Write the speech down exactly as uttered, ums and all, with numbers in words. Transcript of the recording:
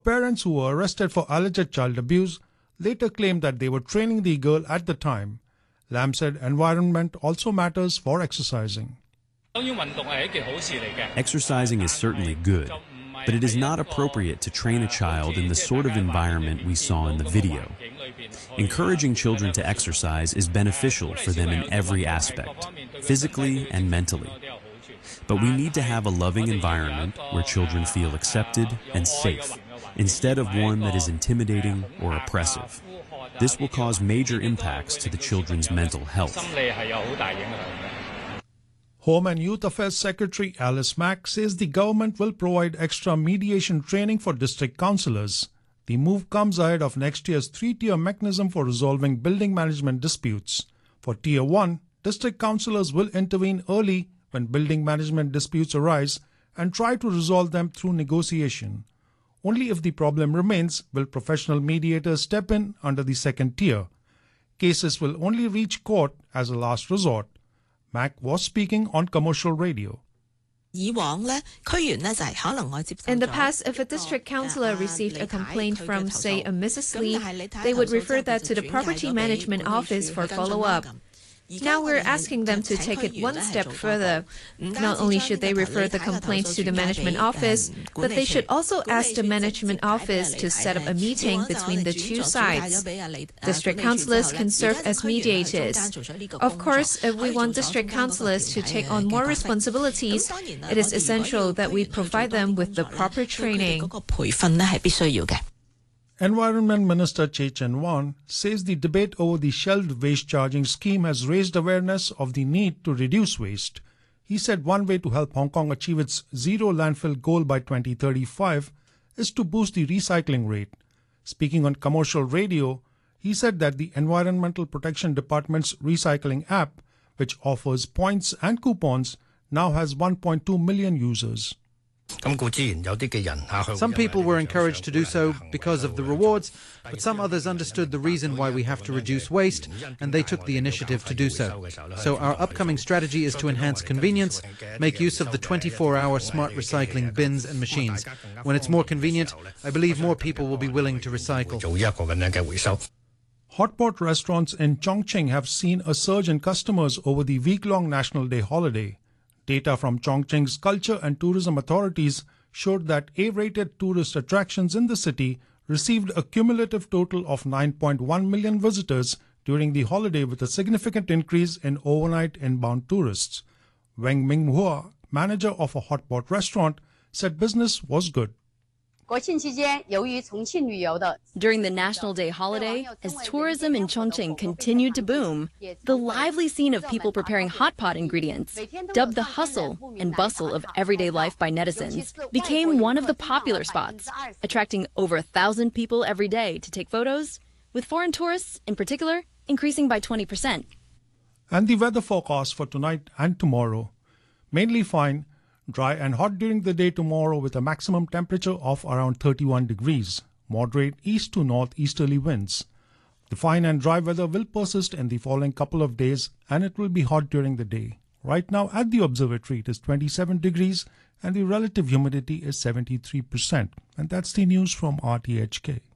Parents who were arrested for alleged child abuse later claimed that they were training the girl at the time. Lam said environment also matters for exercising. Exercising is certainly good, but it is not appropriate to train a child in the sort of environment we saw in the video. Encouraging children to exercise is beneficial for them in every aspect, physically and mentally. But we need to have a loving environment where children feel accepted and safe, instead of one that is intimidating or oppressive. This will cause major impacts to the children's mental health. Home and Youth Affairs Secretary Alice Mack says the government will provide extra mediation training for district councillors. The move comes ahead of next year's three-tier mechanism for resolving building management disputes. For Tier one, district councillors will intervene early when building management disputes arise and try to resolve them through negotiation. Only if the problem remains will professional mediators step in under the second tier. Cases will only reach court as a last resort. Mack was speaking on commercial radio. In the past, if a district councillor received a complaint from, say, a Missus Lee, they would refer that to the Property Management Office for follow-up. Now we're asking them to take it one step further. Not only should they refer the complaints to the management office, but they should also ask the management office to set up a meeting between the two sides. District councillors can serve as mediators. Of course, if we want district councillors to take on more responsibilities, it is essential that we provide them with the proper training. Environment Minister Chey Chen-wan says the debate over the shelved waste charging scheme has raised awareness of the need to reduce waste. He said one way to help Hong Kong achieve its zero landfill goal by twenty thirty-five is to boost the recycling rate. Speaking on commercial radio, he said that the Environmental Protection Department's recycling app, which offers points and coupons, now has one point two million users. Some people were encouraged to do so because of the rewards, but some others understood the reason why we have to reduce waste, and they took the initiative to do so. So our upcoming strategy is to enhance convenience, make use of the twenty-four hour smart recycling bins and machines. When it's more convenient, I believe more people will be willing to recycle. Hotpot restaurants in Chongqing have seen a surge in customers over the week-long National Day holiday. Data from Chongqing's Culture and Tourism Authorities showed that A-rated tourist attractions in the city received a cumulative total of nine point one million visitors during the holiday, with a significant increase in overnight inbound tourists. Weng Minghua, manager of a hotpot restaurant, said business was good. During the National Day holiday, as tourism in Chongqing continued to boom, the lively scene of people preparing hot pot ingredients, dubbed the hustle and bustle of everyday life by netizens, became one of the popular spots, attracting over a thousand people every day to take photos, with foreign tourists, in particular, increasing by twenty percent. And the weather forecast for tonight and tomorrow: mainly fine, dry and hot during the day tomorrow with a maximum temperature of around thirty-one degrees. Moderate east to northeasterly winds. The fine and dry weather will persist in the following couple of days, and it will be hot during the day. Right now at the observatory it is twenty-seven degrees and the relative humidity is seventy-three percent. And that's the news from R T H K.